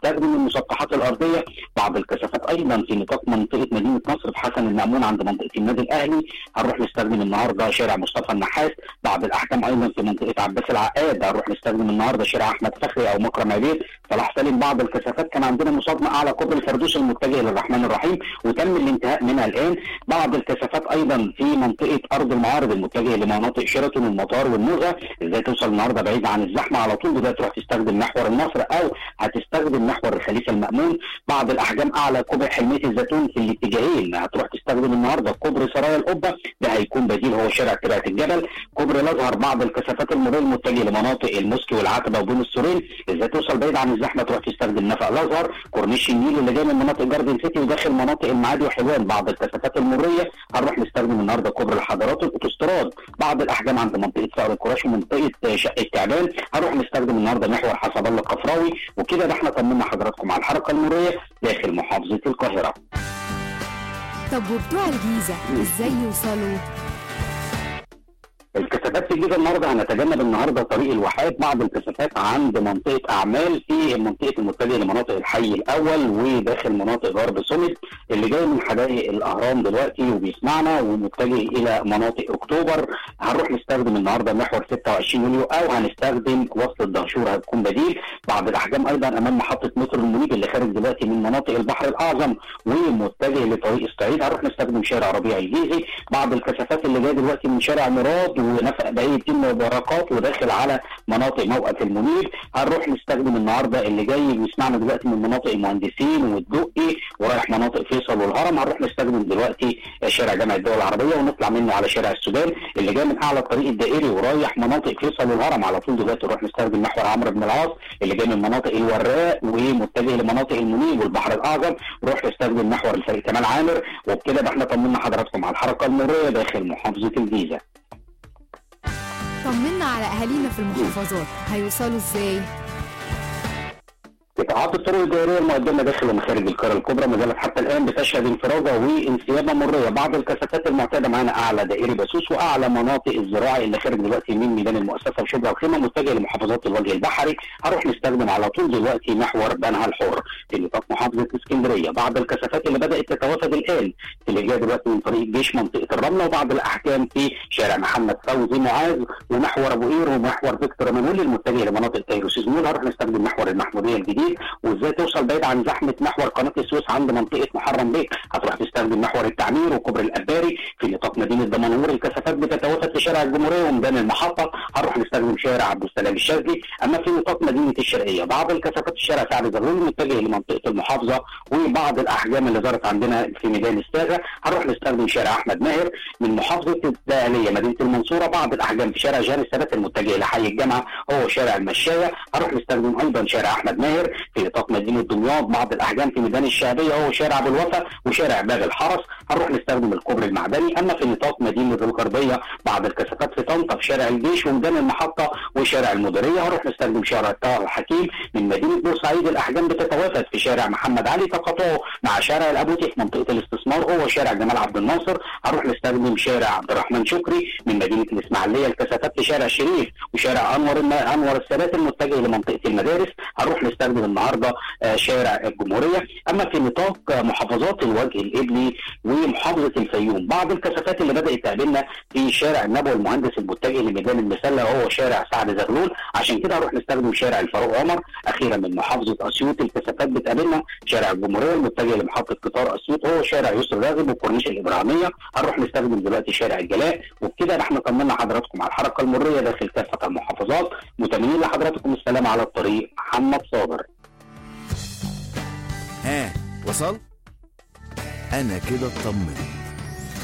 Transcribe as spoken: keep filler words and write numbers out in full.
نستخدم المسطحات الارضيه، بعض الكثافات ايضا في نطاق منطقه مدينه نصر في حسن المأمون عند منطقه النادي الاهلي، هنروح نستخدم النهارده شارع مصطفى النحاس، بعض الاحكام ايضا في منطقه عباس العقاد، هنروح نستخدم النهارده شارع احمد فخري او مكرم عبيد، صلاح سالم. بعض الكثافات كان عندنا مصادمه اعلى كوبري الفردوس المتجه للرحمن الرحيم وتم الانتهاء منها الان، بعض الكثافات ايضا في منطقه ارض المعارض المتجه لمناطق شيراتون المطار والنزهه، ازاي توصل النهارده بعيد عن الزحمه على طول، دلوقتي تروح تستخدم محور النصر او هتستخدم محور الخليفه المأمون، بعض الاحجام اعلى كوبري حلميه الزيتون في الاتجاهين، هتروح تستخدم النهارده كوبري سرايا القبه، ده هيكون بديل هو شارع ترعه الجبل، كوبري الازهر بعض الكثافات المروريه المتجهه لمناطق الموسكي والعتبه وبين السورين، ازاي توصل بعيد عن الزحمه تروح تستخدم نفق الازهر، كورنيش النيل اللي جاي من مناطق جاردن سيتي وداخل مناطق المعادي وحلوان، بعض الكثافات المروريه هنروح نستخدم النهارده كوبري الحضارات والاوتوستراد، بعض الاحجام عند منطقه صقر الكراش ومنطقه شقه تعبان هنروح نستخدم النهارده محور حسب الله القفراوي، وكده ده احنا طمنا حضراتكم على الحركه المروريه داخل محافظه القاهره. طب وبتوع الجيزه ازاي يوصلوا؟ الكثافات في الجيزه النهارده هنتجنب النهارده طريق الواحات، بعض الكثافات عند منطقه اعمال في منطقه المتجهه لمناطق الحي الاول وداخل مناطق غرب سومد، اللي جاي من حدائق الاهرام دلوقتي وبيسمعنا ومتجه الى مناطق اكتوبر هنروح نستخدم النهارده محور ستة وعشرين يوليو او هنستخدم وصل الدهشور هتكون بديل، بعض الاحجام ايضا امام محطه مترو المنيب اللي خارج دلوقتي من مناطق البحر الاعظم ومتجه لطريق الصعيد هنروح نستخدم شارع ربيع الجيزي، بعض الكثافات اللي جايه دلوقتي من شارع مراد ونفق بقيه الدين وبركات وداخل على مناطق موقف المنيب هنروح نستخدم النهارده اللي جاي بيسمعنا دلوقتي من مناطق المهندسين والدقي ورايح مناطق فيصل والهرم هنروح نستخدم دلوقتي شارع جامعه الدول العربيه ونطلع منه على شارع السودان اللي جاي من اعلى الطريق الدائري ورايح مناطق فيصل والهرم على طول، دلوقتي نروح نستخدم محور عمرو بن العاص اللي جاي من مناطق الوراق ومتجه لمناطق المنيب والبحر الاعظم، نروح نستخدم محور الفريق كمال عامر، وبكده احنا طمنا حضراتكم على الحركه المروريه داخل محافظه الجيزه. طمنا على اهالينا في المحافظات هيوصلوا ازاي؟ قطاعات الطرق الدائريه المقدمه داخل ومخارج القاهره الكبرى ما زالت حتى الان بتشهد انفراجه وانسيابه مريه، بعض الكثافات المعتاده معانا اعلى دائري بسوس واعلى مناطق الزراعي اللي خارج دلوقتي من ميدان المؤسسه وشبرا الخيمه متجه لمحافظات الوجه البحري هنروح نستخدم على طول دلوقتي محور بنها الحر في نطاق محافظه اسكندريه، بعض الكثافات اللي بدات تتوافد الان اللي جايه دلوقتي من طريق الجيش منطقه الرمله، وبعض الاحكام في شارع محمد فوزي معاذ ومحور ابو قير ومحور فيكتور مانويل المتجه لمناطق تيروسيس مول هنروح نستخدم محور المحموديه الجديد، وازاي توصل بعيد عن زحمه محور قناه السويس عند منطقه محرم بيك هتروح تستخدم محور التعمير وكوبري الاباري في نطاق مدينه دمنهور، الكثافات بتتوافد في شارع الجمهوريه وميدان المحطه هنروح نستخدم شارع عبد السلام الشاذلي، اما في نطاق مدينه الشرقيه بعض الكثافات في شارع سعد زغلول متجه لمنطقه المحافظه وبعض الاحجام اللي ظهرت عندنا في ميدان الساغه هنروح نستخدم شارع احمد ماهر من محافظه الدقهليه مدينه المنصوره، بعض الاحجام في شارع جاري السادات المتجه لحي الجامعه هو شارع المشايه هنروح نستخدم ايضا شارع احمد ماهر في نطاق مدينه دمياط، بعض الاحجام في ميدان الشعبيه هو شارع ابو الوفا وشارع باب الحرس هنروح نستخدم الكوبري المعدني، اما في نطاق مدينه الغربيه بعض الكثافات في طنطا في شارع الجيش وميدان المحطه وشارع المديريه هنروح نستخدم شارع طه الحكيم من مدينه بورسعيد، الاحجام بتتوافد في شارع محمد علي تقاطعه مع شارع الابوتي في منطقه الاستثمار هو شارع جمال عبد الناصر هنروح نستخدم شارع عبد الرحمن شكري من مدينه الاسماعيليه، الكثافات في شارع الشريف وشارع انور انور السادات المتجه لمنطقه المدارس هنروح نستخدم النهارده شارع الجمهوريه، اما في نطاق محافظات الوجه الابلي ومحافظه الفيوم بعض الكثافات اللي بدات تقابلنا في شارع النبوي المهندس المتجه لميدان المسله وهو شارع سعد زغلول، عشان كده هنروح نستخدم شارع الفاروق عمر، اخيرا من محافظه اسيوط الكثافات بتقابلنا شارع الجمهوريه المتجه لمحطه قطار اسيوط هو شارع يسر راغب والكورنيش الابراهيميه هنروح نستخدم دلوقتي شارع الجلاء، وبكده احنا طمنا حضراتكم على الحركه المريه داخل كافه المحافظات، متمنين لحضراتكم السلام على الطريق محمد صابر. ها وصل؟ أنا كده اطمنت.